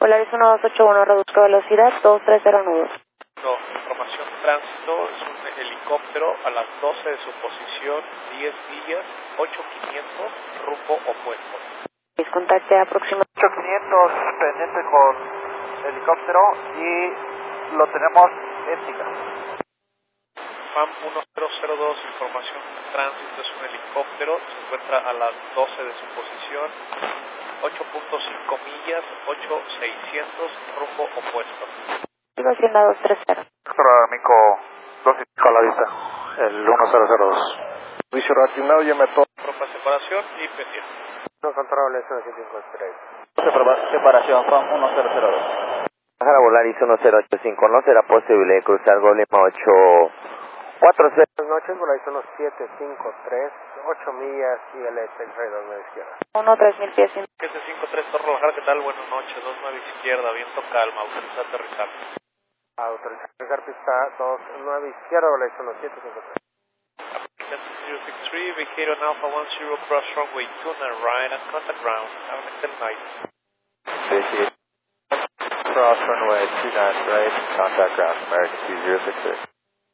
Polaris 1281, reduzca velocidad, 230 nudos. No, información tránsito, es un helicóptero a las 12 de su posición, 10 millas, 8500, rumbo opuesto. Contacte aproximadamente 8500 pendiente con helicóptero y lo tenemos en Tica. FAM 1002, información tránsito, es un helicóptero, se encuentra a las 12 de su posición, 8.5 millas, 8600, rumbo opuesto. Hacienda 230. Mico 25 a la vista, el 1002. Servicio reaccionado, yo me tomo. Ropa separación y pendiente. No control, es 153. Separación, FAM 1002. Bajar a Volaris 1085, no será posible cruzar Golima 840. Buenas noches, Volaris 1753, 8 millas y el X-Ray 29 izquierda. 3000 pies. 753, Torre Bajar, ¿qué tal? Buenas noches, 29 izquierda, viento calma, autoriza aterrizar. Autorizar aterrizar pista 29 izquierda, Volaris 1753. 063, vacator on Alpha 10, cross runway 29 right and contact ground. Have an excellent night. Cross runway 29 right, contact ground, American 2066.